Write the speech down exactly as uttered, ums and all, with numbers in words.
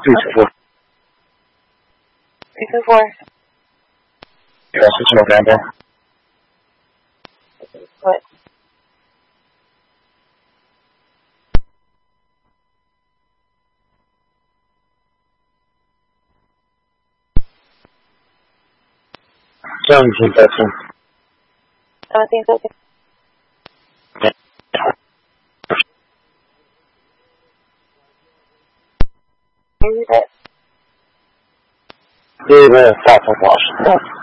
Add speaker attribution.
Speaker 1: Three two four.
Speaker 2: Three two four.
Speaker 1: Yeah, switching over down there.
Speaker 2: What?
Speaker 1: Seventeen thirteen.
Speaker 2: Seventeen thirteen. Can you read that?
Speaker 1: Yeah, yeah, South of Washington.